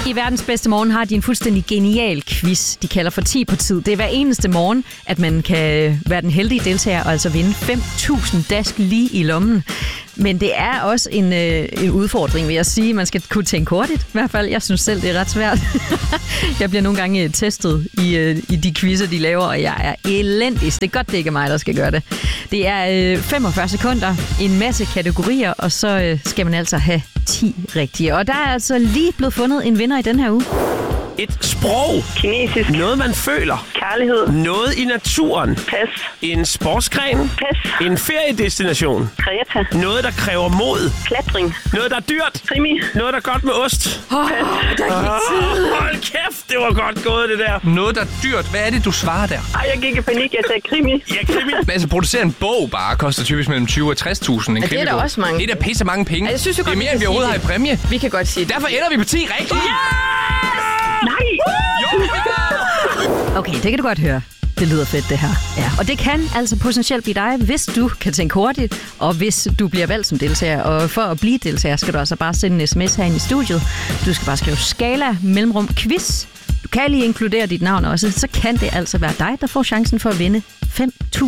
I Verdens Bedste Morgen har de en fuldstændig genial quiz, de kalder for 10 på tid. Det er hver eneste morgen, at man kan være den heldige deltager og altså vinde 5.000 dask lige i lommen. Men det er også en udfordring, vil jeg sige. Man skal kunne tænke hurtigt, i hvert fald. Jeg synes selv, det er ret svært. Jeg bliver nogle gange testet i de quizzer, de laver, og jeg er elendig. Det er godt, det ikke er mig, der skal gøre det. Det er 45 sekunder, en masse kategorier, og så skal man altså have 10 rigtige. Og der er altså lige blevet fundet en vinder i den her uge. Et sprog. Kinesisk. Noget, man føler. Kærlighed. Noget i naturen. Pas. En sportsgren. Pas. En feriedestination. Kreta. Noget, der kræver mod. Klatring. Noget, der er dyrt. Krimi. Noget, der er godt med ost. Hold kæft, det var godt gået, det der. Noget, der er dyrt. Hvad er det, du svarer der? Jeg gik i panik. Jeg sagde krimi. Ja, krimi. Men altså, producere en bog bare koster typisk mellem 20 og 60.000. En det er der også mange. Det er da pisse mange penge. Jeg synes jo det er godt, mere, end vi overhovedet har i præmie. Vi kan godt sige det. Derfor ender vi på 10 rigtigt. Nej! Okay, det kan du godt høre. Det lyder fedt, det her. Ja. Og det kan altså potentielt blive dig, hvis du kan tænke hurtigt, og hvis du bliver valgt som deltager. Og for at blive deltager, skal du altså bare sende en sms herinde i studiet. Du skal bare skrive skala mellemrum quiz. Du kan lige inkludere dit navn også. Så kan det altså være dig, der får chancen for at vinde 5.000